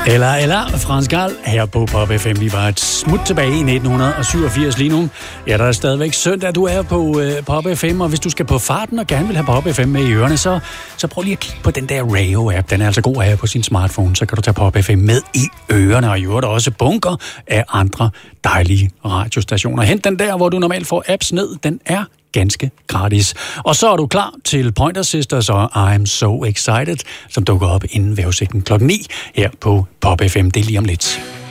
Eller Frans Gal her på Pop FM. Vi var et smut tilbage i 1987 lige nu. Ja, der er stadigvæk søndag, du er på Pop FM, og hvis du skal på farten og gerne vil have Pop FM med i ørerne, så prøv lige at kigge på den der Radio-app. Den er altså god at have på sin smartphone, så kan du tage Pop FM med i ørerne, og i øvrigt også bunker af andre dejlige radiostationer. Hent den der, hvor du normalt får apps ned. Den er ganske gratis. Og så er du klar til Pointer Sisters og I'm So Excited, som dukker op inden vejrudsigten 9:00 her på Pop FM. Det er lige om lidt.